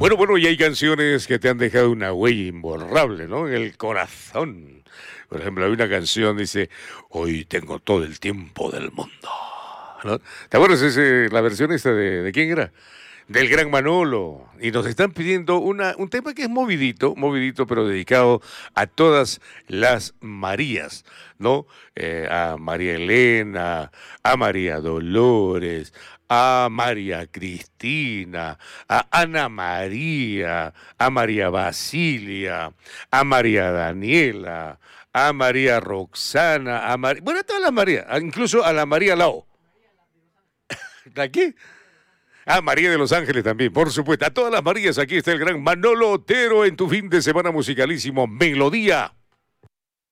Bueno, y hay canciones que te han dejado una huella imborrable, ¿no? En el corazón. Por ejemplo, hay una canción, dice, hoy tengo todo el tiempo del mundo, ¿no? ¿Te acuerdas la versión esta de quién era? Del gran Manolo. Y nos están pidiendo un tema que es movidito, pero dedicado a todas las Marías, ¿no? A María Elena, a María Dolores, a María Cristina, a Ana María, a María Basilia, a María Daniela, a María Roxana, bueno, a todas las Marías, incluso a la María Lao. ¿De qué? Ah, María de los Ángeles también, por supuesto. A todas las Marías, aquí está el gran Manolo Otero en tu fin de semana musicalísimo. Melodía.